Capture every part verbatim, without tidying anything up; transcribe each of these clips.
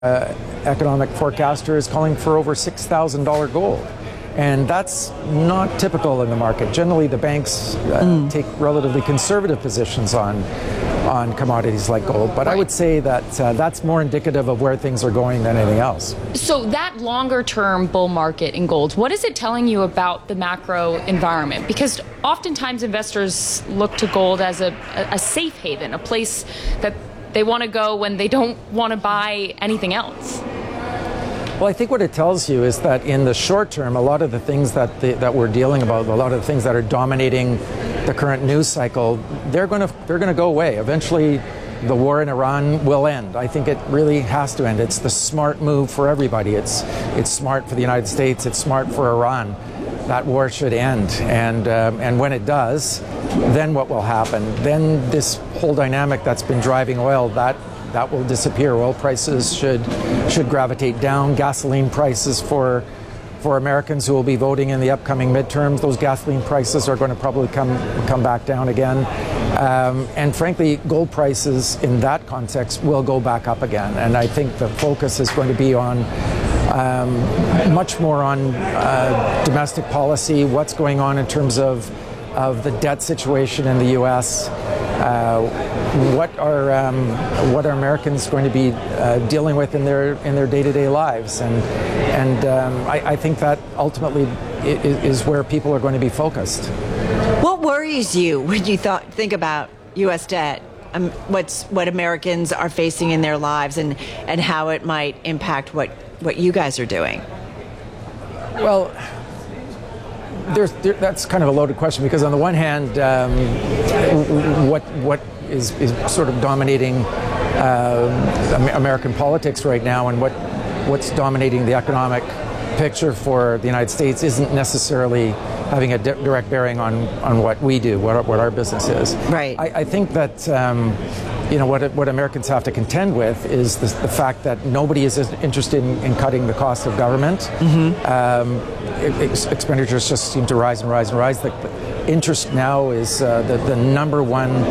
uh, economic forecaster is calling for over six thousand dollars gold. And that's not typical in the market. Generally, the banks uh, mm. take relatively conservative positions on on commodities like gold. But right. I would say that uh, that's more indicative of where things are going than anything else. So that longer-term bull market in gold, what is it telling you about the macro environment? Because oftentimes investors look to gold as a, a safe haven, a place that they want to go when they don't want to buy anything else. Well, I think what it tells you is that in the short term, a lot of the things that the, that we're dealing about, a lot of the things that are dominating the current news cycle, they're going to they're going to go away. Eventually, the war in Iran will end. I think it really has to end. It's the smart move for everybody. It's it's smart for the United States. It's smart for Iran. That war should end, and um, and when it does, then what will happen? Then this whole dynamic that's been driving oil, that. That will disappear. Oil prices should should gravitate down. Gasoline prices for for Americans who will be voting in the upcoming midterms, those gasoline prices are going to probably come come back down again. Um, and frankly, gold prices in that context will go back up again. And I think the focus is going to be on um, much more on uh, domestic policy, what's going on in terms of of the debt situation in the U S. Uh, what are um, what are Americans going to be uh, dealing with in their in their day-to-day lives, and and um, I, I think that ultimately is, is where people are going to be focused. What worries you when you thought think about U S debt? Um, what's what Americans are facing in their lives, and and how it might impact what what you guys are doing? Well, There's, there, that's kind of a loaded question, because on the one hand, um, what what is, is sort of dominating uh, American politics right now, and what what's dominating the economic picture for the United States isn't necessarily having a di- direct bearing on, on what we do, what our, what our business is. Right. I, I think that um, you know what what Americans have to contend with is the, the fact that nobody is interested in, in cutting the cost of government. Mm-hmm. Um, ex- expenditures just seem to rise and rise and rise. The, the interest now is uh, the, the number one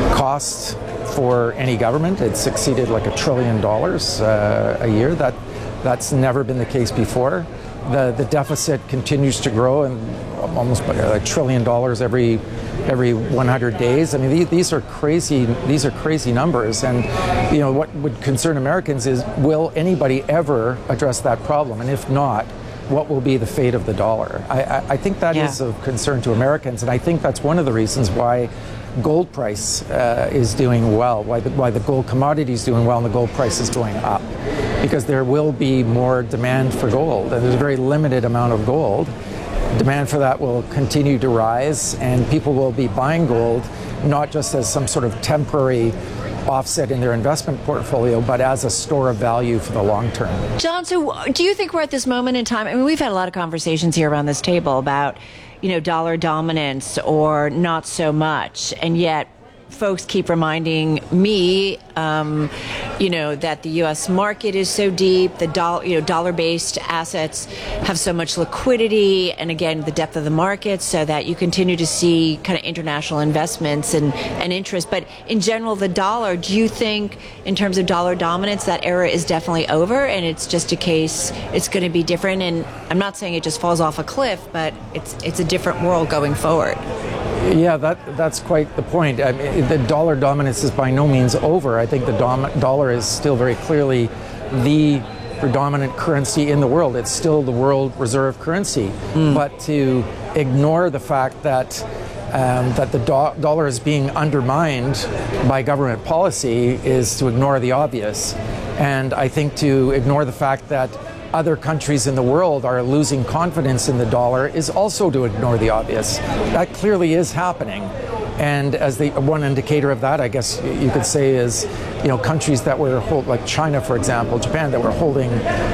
cost for any government. It's exceeded like a trillion dollars uh, a year. That that's never been the case before. The the deficit continues to grow, and almost a trillion dollars every every one hundred days. I mean, these, these are crazy. These are crazy numbers. And you know what would concern Americans is, will anybody ever address that problem? And if not, what will be the fate of the dollar? I, I, I think that yeah. is of concern to Americans, and I think that's one of the reasons why gold price uh, is doing well, why the, why the gold commodity is doing well and the gold price is going up. Because there will be more demand for gold, and there's a very limited amount of gold. Demand for that will continue to rise, and people will be buying gold not just as some sort of temporary offset in their investment portfolio, but as a store of value for the long term. John, so do you think we're at this moment in time? I mean, we've had a lot of conversations here around this table about, you know, dollar dominance or not so much, and yet folks keep reminding me, um, you know, that the U S market is so deep, the dollar, you know, dollar-based assets have so much liquidity, and again, the depth of the market, so that you continue to see kind of international investments and, and interest. But in general, the dollar, do you think, in terms of dollar dominance, that era is definitely over, and it's just a case, it's going to be different? And I'm not saying it just falls off a cliff, but it's it's a different world going forward. Yeah, that that's quite the point. I mean, the dollar dominance is by no means over. I think the dom- dollar is still very clearly the predominant currency in the world. It's still the world reserve currency. Mm. But to ignore the fact that um, that the do- dollar is being undermined by government policy is to ignore the obvious. And I think to ignore the fact that other countries in the world are losing confidence in the dollar is also to ignore the obvious. That clearly is happening. And as the one indicator of that, I guess you could say, is, you know, countries that were hold, like China, for example, Japan, that were holding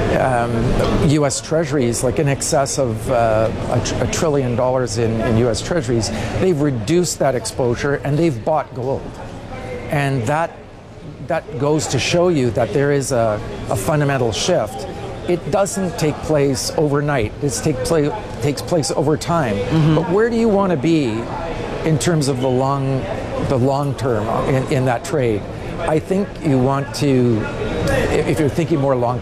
um, U S treasuries like in excess of uh, a, tr- a trillion dollars in, in U S treasuries. They've reduced that exposure and they've bought gold. And that that goes to show you that there is a, a fundamental shift. It doesn't take place overnight. It take play, takes place over time. Mm-hmm. But where do you want to be in terms of the long, the long term in, in that trade? I think you want to if you're thinking more long